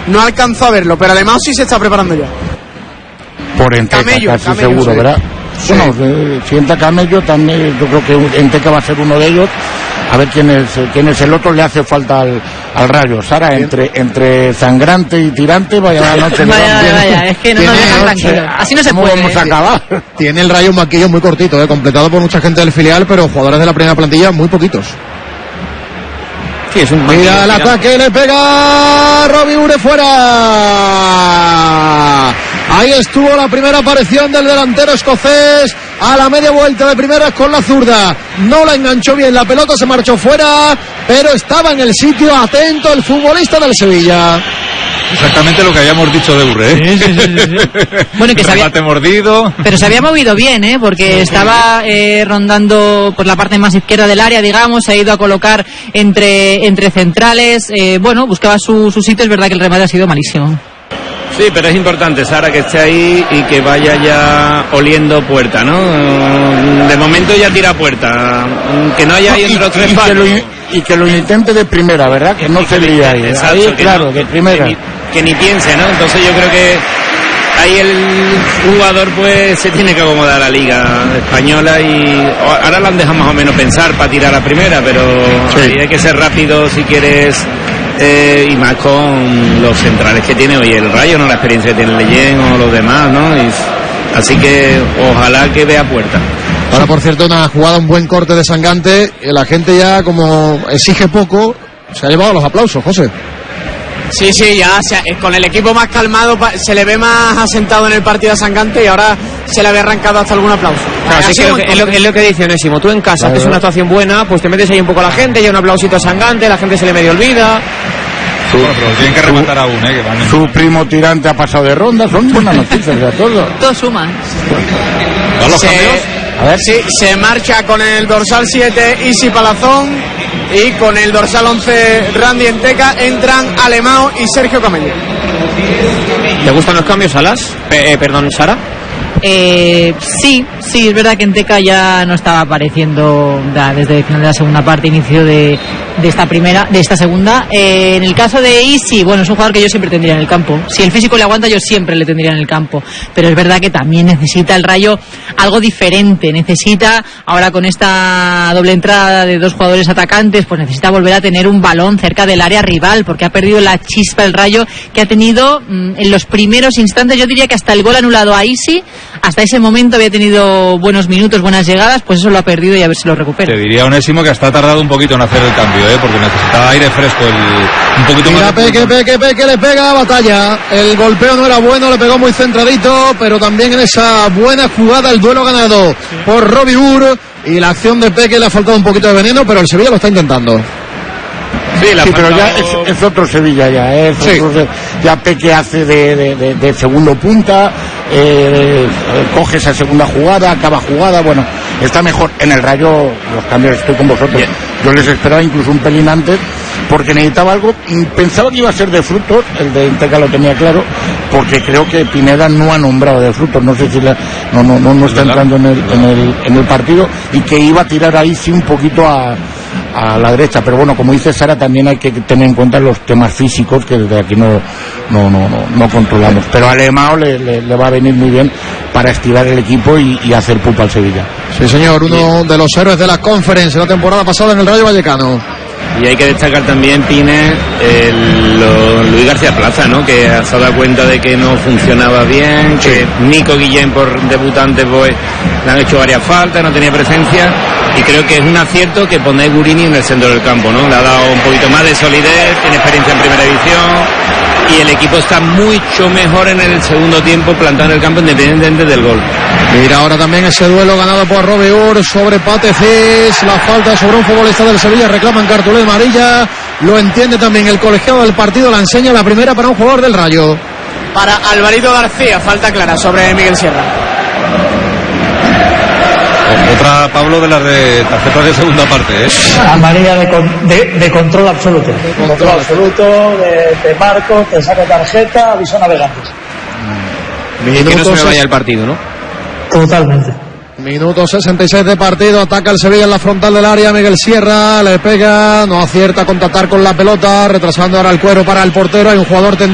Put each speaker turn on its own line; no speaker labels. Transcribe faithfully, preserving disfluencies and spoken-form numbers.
no alcanzó a verlo, pero Alemão sí se está preparando ya.
Por Enteca,
Camello,
casi
Camello,
seguro,
sí.
¿verdad?
Sí.
Bueno, eh, si entra Camello también, yo creo que Enteca va a ser uno de ellos. A ver quién es quién es el otro, le hace falta al, al Rayo. Sara, entre entre sangrante y tirante, vaya la noche.
Vaya, vaya, vaya, es que no nos dejan tranquilos. Así no se
¿Cómo
puede.
vamos a acabar?
Tiene el Rayo un banquillo muy cortito, eh, completado por mucha gente del filial, pero jugadores de la primera plantilla muy poquitos.
Sí, es un
Mira el ataque, le pega Robbie Ure fuera. Ahí estuvo la primera aparición del delantero escocés a la media vuelta de primeras con la zurda. No la enganchó bien, la pelota se marchó fuera, pero estaba en el sitio, atento el futbolista del Sevilla.
Exactamente lo que habíamos dicho de Ure, ¿eh?
Sí, sí, sí, sí. Bueno, que se había...
mordido.
Pero se había movido bien, ¿eh? Porque sí, estaba eh, rondando por la parte más izquierda del área, digamos, se ha ido a colocar entre, entre centrales, eh, bueno, buscaba su, su sitio, es verdad que el remate ha sido malísimo.
Sí, pero es importante, Sara, que esté ahí y que vaya ya oliendo puerta, ¿no? De momento ya tira puerta, que no haya ahí entre los tres palos.
Y que lo intente de primera, ¿verdad? Que no se líe ahí.
Exacto,
ahí,
que
claro,
no,
de primera.
Que ni, que ni piense, ¿no? Entonces yo creo que ahí el jugador pues se tiene que acomodar a la liga española y ahora la han dejado más o menos pensar para tirar a primera, pero sí, ahí hay que ser rápido si quieres, eh, y más con los centrales que tiene hoy el Rayo, ¿no? La experiencia que tiene Leyen o los demás, ¿no? Y, así que ojalá que vea puerta.
Ahora, por cierto, una jugada, un buen corte de Sangante. La gente ya, como exige poco, se ha llevado los aplausos, José.
Sí, sí, ya o sea, con el equipo más calmado se le ve más asentado en el partido a Sangante y ahora se le había arrancado hasta algún aplauso.
Claro, sí, que, es, lo, es lo que dice Onésimo, tú en casa haces una actuación buena, pues te metes ahí un poco a la gente, ya un aplausito a Sangante, la gente se le medio olvida.
Su, bueno, pero tienen que rematar aún, ¿eh? Que van en...
Su primo tirante ha pasado de ronda, son buenas noticias ya todo.
Todo suma.
¿Van los
se,
cambios?
A ver. Sí, se marcha con el dorsal siete Isi Palazón y con el dorsal once Randy Enteca entran Alemão y Sergio Camello.
¿Te gustan los cambios, Salas? Eh, eh, perdón, Sara.
Eh, sí, sí, es verdad que Enteca ya no estaba apareciendo da, desde el final de la segunda parte, inicio de, de esta primera, de esta segunda. Eh, en el caso de Isi, bueno, es un jugador que yo siempre tendría en el campo. Si el físico le aguanta, yo siempre le tendría en el campo. Pero es verdad que también necesita el Rayo algo diferente. Necesita, ahora con esta doble entrada de dos jugadores atacantes, pues necesita volver a tener un balón cerca del área rival, porque ha perdido la chispa el Rayo que ha tenido mmm, en los primeros instantes. Yo diría que hasta el gol anulado a Isi, hasta ese momento había tenido buenos minutos, buenas llegadas, pues eso lo ha perdido y a ver si lo recupera.
Te diría Onésimo que hasta ha tardado un poquito en hacer el cambio, ¿eh? Porque necesitaba aire fresco, el, un poquito
Mira,
más.
Mira, Peque, Peque, Peque le pega a batalla. El golpeo no era bueno, le pegó muy centradito, pero también en esa buena jugada el duelo ganado sí. por Robbie Ure, y la acción de Peque le ha faltado un poquito de veneno, pero el Sevilla lo está intentando.
Sí, sí pero ya es, es otro Sevilla ya, ¿eh? Es sí. otro, ya Peque hace de, de, de, de segundo punta, eh, coge esa segunda jugada, acaba jugada, bueno, está mejor. En el Rayo los cambios, estoy con vosotros, yeah. yo les esperaba incluso un pelín antes, porque necesitaba algo, pensaba que iba a ser de Frutos, el de Enteca lo tenía claro, porque creo que Pineda no ha nombrado de Frutos, no sé si la, no, no, no, no está entrando en el, en, el, en el partido, y que iba a tirar ahí sí un poquito a, a la derecha, pero bueno, como dice Sara, también hay que tener en cuenta los temas físicos que desde aquí no, no, no, no, no controlamos, pero a Alemão le, le, le va a venir muy bien para estirar el equipo y, y hacer pupa al Sevilla.
Sí, señor, uno de los héroes de la Conference la temporada pasada en el Rayo Vallecano.
Y hay que destacar también, Pine, el, lo, Luis García Plaza, ¿no? Que se ha dado cuenta de que no funcionaba bien, sí. que Nico Guillén por debutante pues le han hecho varias faltas, no tenía presencia, y creo que es un acierto que pone Gurini en el centro del campo, ¿no? Le ha dado un poquito más de solidez, tiene experiencia en primera división, y el equipo está mucho mejor en el segundo tiempo plantado en el campo independientemente del gol.
Mira ahora también ese duelo ganado por Robbie Ure sobre Patecís, la falta sobre un futbolista del Sevilla, reclaman cartulina amarilla, lo entiende también el colegiado del partido, la enseña la primera para un jugador del Rayo.
Para Alvarito García, falta clara sobre Miguel Sierra.
Otra, Pablo, de las de tarjetas de segunda parte, ¿eh?
Amarilla de, con, de, de control absoluto. De control absoluto, de, de marco, te saca tarjeta, aviso navegantes.
Que no se me vaya el partido, ¿no?
Totalmente.
Minuto sesenta y seis de partido, ataca el Sevilla en la frontal del área, Miguel Sierra, le pega, no acierta a contactar con la pelota, retrasando ahora el cuero para el portero, hay un jugador tendido